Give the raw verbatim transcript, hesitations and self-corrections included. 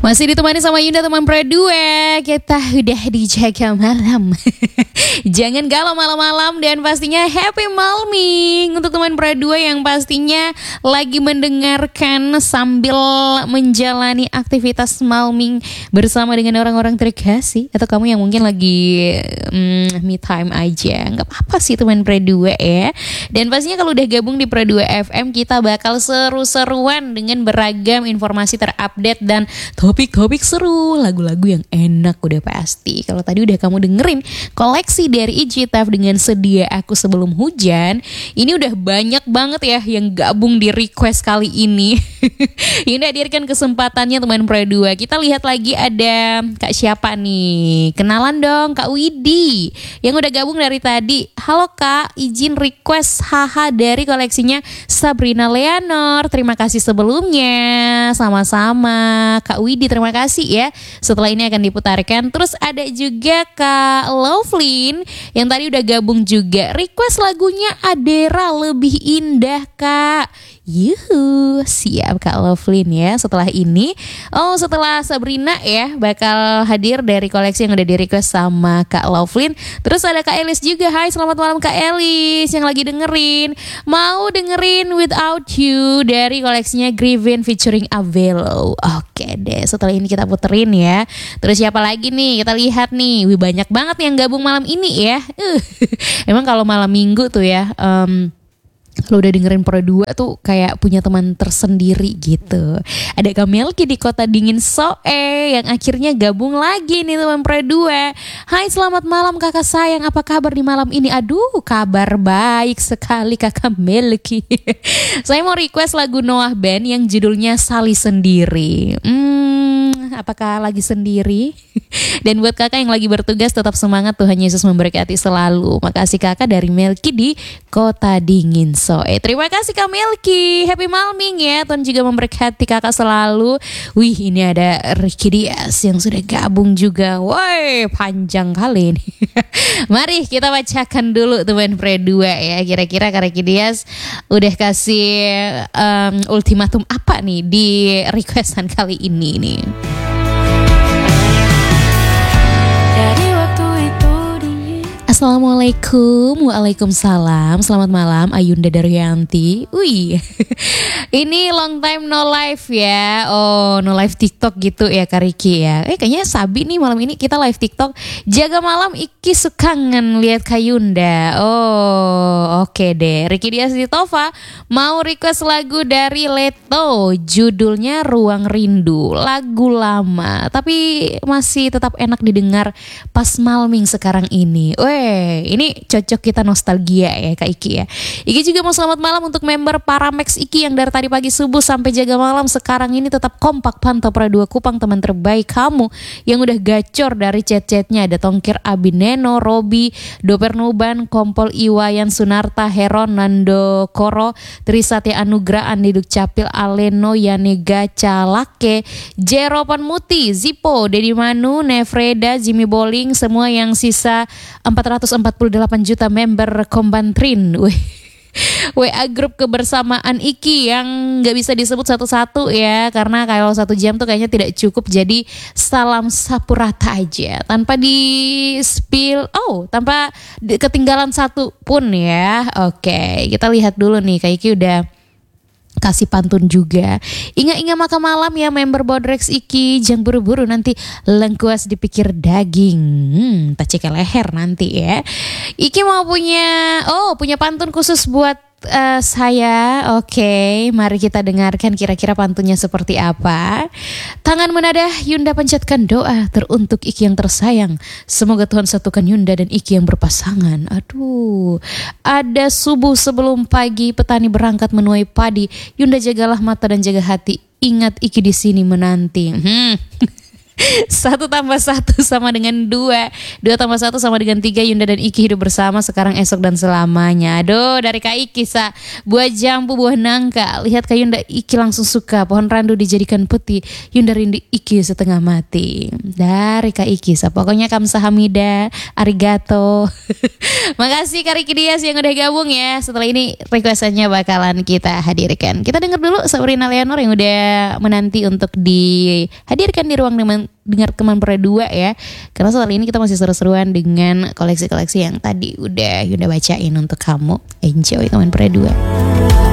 Masih ditemani sama Yunda teman berdua. Kita udah di Jaga Malam. Jangan galau malam-malam dan pastinya happy malming untuk teman berdua yang pastinya lagi mendengarkan sambil menjalani aktivitas malming bersama dengan orang-orang terkasih, atau kamu yang mungkin lagi mm, me time aja. Gak apa-apa sih teman berdua ya. Dan pastinya kalau udah gabung di Berdua F M, kita bakal seru-seruan dengan beragam informasi terupdate dan topik-topik seru, lagu-lagu yang enak udah pasti. Kalau tadi udah kamu dengerin koleksi dari Ijitaf dengan Sedia Aku Sebelum Hujan, ini udah banyak banget ya yang gabung di request kali ini. Yunda hadirkan kesempatannya teman Berdua. Kita lihat lagi ada Kak siapa nih? Kenalan dong, Kak Widi yang udah gabung dari tadi. Halo Kak, izin request haha dari koleksinya Sabrina Leonor. Terima kasih sebelumnya. Sama-sama Kak Widi, terima kasih ya. Setelah ini akan diputarkan. Terus ada juga Kak Lovelyn yang tadi udah gabung juga. Request lagunya Adera Lebih Indah Kak. Yuhu, siap Kak Lovelyn ya. Setelah ini, oh setelah Sabrina ya, bakal hadir dari koleksi yang udah di request sama Kak Lovelyn. Terus ada Kak Elis juga. Hai, selamat malam Kak Elis yang lagi dengerin. Mau dengerin Without You dari koleksinya Grievin featuring Avelo. Oke deh, setelah ini kita puterin ya. Terus siapa lagi nih? Kita lihat nih. Wih, banyak banget yang gabung malam ini ya. Uh, emang kalau malam minggu tuh ya, um, kalau udah dengerin Pro dua tuh kayak punya teman tersendiri gitu. Ada Kak Melki di Kota Dingin Soe yang akhirnya gabung lagi nih teman Pro dua. Hai, selamat malam kakak sayang, apa kabar di malam ini? Aduh, kabar baik sekali Kakak Melki. Saya mau request lagu Noah Band yang judulnya Sali Sendiri. Hmm, apakah lagi sendiri? Dan buat kakak yang lagi bertugas, tetap semangat, Tuhan Yesus memberkati selalu. Makasih kakak dari Melki di Kota Dingin Soe. Terima kasih Kak Melki. Happy malming ya. Tuhan juga memberkati kakak selalu. Wih, ini ada Ricky Dias yang sudah gabung juga. Woi, panjang kali ini. Mari kita bacakan dulu teman Berdua ya. Kira-kira Kak Ricky Dias udah kasih um, ultimatum apa nih di requestan kali ini nih. Assalamualaikum, waalaikumsalam, selamat malam Ayunda Daryanti. Wih, ini long time no live ya. Oh, no live TikTok gitu ya Kak Riki ya. Eh kayaknya Sabi nih malam ini kita live TikTok. Jaga malam Iki sukangen lihat Kayunda. Oh, oke okay deh. Riki Dias Tova mau request lagu dari Leto, judulnya Ruang Rindu. Lagu lama tapi masih tetap enak didengar pas malming sekarang ini. Weh, ini cocok kita nostalgia ya Kak Iki ya. Iki juga mau selamat malam untuk member Paramex Iki yang dari tadi pagi subuh sampai jaga malam sekarang ini tetap kompak pantau Pradua Kupang, teman terbaik kamu yang udah gacor dari chat-chatnya. Ada Tongkir Abineno, Robi, Doper Nuban, Kompol Iwayan Sunarta, Heron, Nando Koro, Trisatya Anugrah, Andi Dukcapil, Aleno, Yanega Calake, Jeropan Muti, Zippo, Dedi Manu, Nefreda, Jimmy Bowling, semua yang sisa empat ratus empat puluh delapan juta member Kombantrin. Wih. W A grup kebersamaan Iki yang gak bisa disebut satu-satu ya, karena kalau satu jam tuh kayaknya tidak cukup. Jadi salam sapu rata aja tanpa di spill, oh tanpa ketinggalan satu pun ya. Oke, kita lihat dulu nih Kak Iki udah kasih pantun juga. Ingat-ingat makan malam ya member Bodrex Iki. Jangan buru-buru nanti lengkuas dipikir daging. Hmm, tak cek leher nanti ya. Iki mau punya, oh punya pantun khusus buat uh, saya. Oke, okay, mari kita dengarkan kira-kira pantunnya seperti apa. Tangan menadah, Yunda pencetkan doa teruntuk Iki yang tersayang. Semoga Tuhan satukan Yunda dan Iki yang berpasangan. Aduh, ada subuh sebelum pagi, petani berangkat menuai padi. Yunda jagalah mata dan jaga hati. Ingat Iki di sini menanti. Hmm. Satu tambah satu sama dengan dua. Dua tambah satu sama dengan tiga. Yunda dan Iki hidup bersama sekarang, esok, dan selamanya. Aduh, dari Kak Iki, Sa. Buah jambu, buah nangka. Lihat Kak Yunda, Iki langsung suka. Pohon randu dijadikan peti. Yunda rindu Iki setengah mati. Dari Kak Iki, Sa. Pokoknya kamsahamnida, arigato. Makasih Kak Riki Dias yang udah gabung ya. Setelah ini requestannya bakalan kita hadirkan. Kita denger dulu Sabrina Leonor yang udah menanti untuk dihadirkan di ruang dengan dengar Kemenpora dua ya. Karena setelah ini kita masih seru-seruan dengan koleksi-koleksi yang tadi udah Yunda bacain untuk kamu. Enjoy Kemenpora dua.